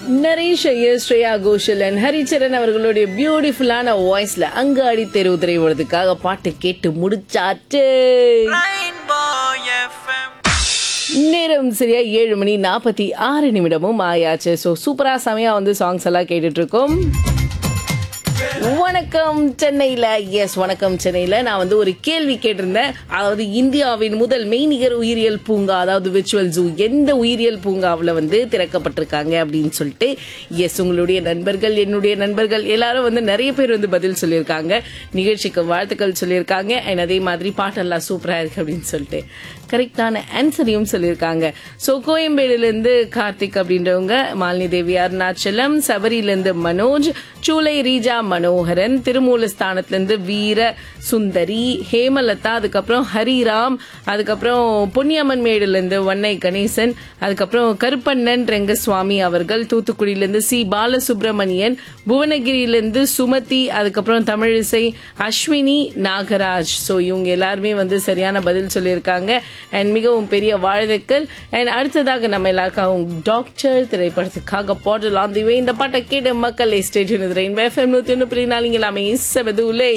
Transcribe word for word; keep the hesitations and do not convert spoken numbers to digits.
Naresh Iyer, Shreya Ghoshal and Haricharan அவர்களுடைய பியூட்டிஃபுல்லான வாய்ஸ்ல அங்காடி தெருவு திரைவதுக்காக பாட்டு கேட்டு முடிச்சாச்சு. நேரம் சரியா ஏழு மணி நாற்பத்தி ஆறு நிமிடமும் ஆயாச்சு. ஸோ சூப்பரா செமையா வந்து சாங்ஸ் எல்லாம் கேட்டுட்டு இருக்கோம். வணக்கம் சென்னையில. எஸ், வணக்கம் சென்னையில. நான் வந்து ஒரு கேள்வி கேட்டிருந்தேன். அதாவது இந்தியாவின் முதல் மெய்நிகர் உயிரியல் பூங்கா, அதாவது விர்ச்சுவல் ஜூ, எந்த உயிரியல் பூங்காவில் வந்து திறக்கப்பட்டிருக்காங்க அப்படின்னு சொல்லிட்டு. எஸ், உங்களுடைய நண்பர்கள், என்னுடைய நண்பர்கள் எல்லாரும் வந்து நிறைய பேர் வந்து பதில் சொல்லியிருக்காங்க. நிகழ்ச்சிக்கு வாழ்த்துக்கள் சொல்லியிருக்காங்க. அண்ட் அதே மாதிரி பாட்டெல்லாம் சூப்பரா இருக்கு அப்படின்னு சொல்லிட்டு கரெக்டான ஆன்சரையும் சொல்லியிருக்காங்க. ஸோ கோயம்பேடுலேருந்து கார்த்திக் அப்படின்றவங்க, மாலினி தேவி அருணாச்சலம், சபரியிலேருந்து மனோஜ், சூலை ரீஜா மனோகரன், திருமூலஸ்தானத்திலிருந்து வீர சுந்தரி, ஹேமலதா, அதுக்கப்புறம் ஹரிராம், அதுக்கப்புறம் பொன்னியம்மன் மேடுலேருந்து வன்னை கணேசன், அதுக்கப்புறம் கருப்பண்ணன் ரெங்கசுவாமி அவர்கள், தூத்துக்குடியிலேருந்து சி பாலசுப்ரமணியன், புவனகிரியிலேருந்து சுமதி, அதுக்கப்புறம் தமிழிசை, அஸ்வினி, நாகராஜ். ஸோ இவங்க எல்லாருமே வந்து சரியான பதில் சொல்லியிருக்காங்க. அண்ட் மிகவும் பெரிய வாழ்த்துக்கள். அண்ட் அடுத்ததாக நம்ம எல்லாருக்காகவும் டாக்டர் திரைப்படத்துக்காக பாடலாம். இந்த பாட்டை கேட்ட மக்கள் ஸ்டேஜ் எஃப்எம் நூத்தி ஒன்று புள்ளி நாலு எல்லாமே செவதுலை.